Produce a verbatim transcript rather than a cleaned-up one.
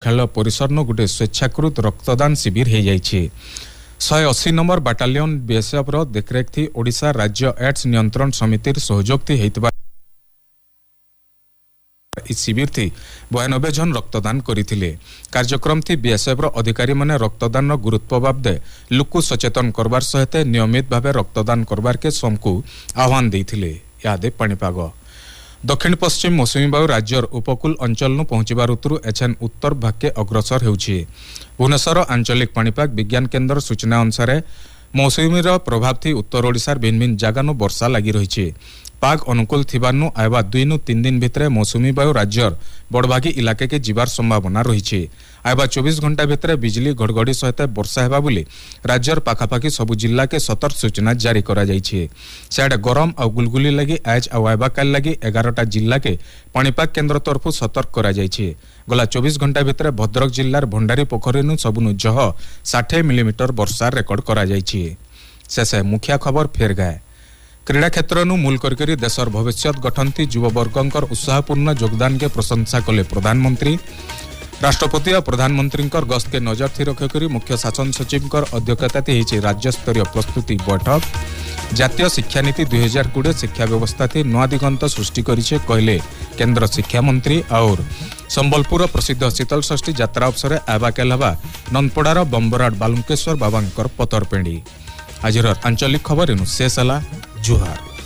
मुख्यालय परिसर न गोटे स्वेच्छाकृत रक्तदान शिविर हो जाइए। शहे अशी नंबर बाटालियन बीएसएफ रो देखरेख थी ओडिशा राज्य एड्स नियंत्रण समिति सहयोग थी हेतबा शिविर थी बयानबे जन रक्तदान करथिले। कार्यक्रम थी बीएसएफ रो अधिकारी माने रक्तदान गुरुत्व बाबदे लोक सचेतन करबार सहित नियमित भावे रक्तदान करबार के समकु आह्वान देथिले। यादे पाणीपाग दक्षिण पश्चिम मौसुमी वायु राज्यर उपकूल अंचल नु पहुंचबा ऋतु एछन उत्तर भाग्य अग्रसर हेउछि। भुवनेश्वर आंचलिक पाणीपाग विज्ञान केन्द्र सूचना अनुसार मौसुमी प्रभाव थी उत्तर ओडिशार भिन्न भिन्न जगह नु वर्षा लगी रही। पाग अनुकूल थिबानु आयबा दुई नु तीन दिन भितर मौसुमी वायु राज्यर बड़भागी इलाके के जीवार संभावना रही। आयबा चौबीस घंटा भितर बिजली घड़घड़ी सहित वर्षा हेबा बोली राज्यर पाखापाखि सबु जिला के सतर्क सूचना जारी करा जाइछे। सियाडे गरम आ गुलगुली लगी आज आ आयबा काल लगी एगारटा जिला के पाणीपाग केन्द्र तरफ सतर्क करा जाइछे। गला चौबीस घंटा भितर भद्रक जिल्लार भंडारी पोखरी नु सबुनु जह साठ मिलीमीटर वर्षा रेकर्ड करा जाइछे। शेषे मुखिया खबर फेर गाए क्रीड़ा क्षेत्र नु मूल करकरी देशर भविष्य गठनती युववर्गंकर उत्साहपूर्ण योगदान के प्रशंसा कले प्रधानमंत्री। राष्ट्रपति और प्रधानमंत्री गस्त के नजर थी रखकर मुख्य शासन सचिव अध्यक्षता होती राज्य स्तरीय प्रस्तुति बैठक। जातीय शिक्षा नीति दुई हजार कोड़े शिक्षा व्यवस्था थी नआ दिगंत सृष्टि करिछे कहले केंद्र शिक्षा मंत्री। और संबलपुर प्रसिद्ध शीतल षष्ठी यात्रा अवसर आबा केलवा नंदपड़ार बंबराट बालुकेश्वर बाबांकर पतर पेंडी। आज आंचलिक खबर शेष है। जुहार।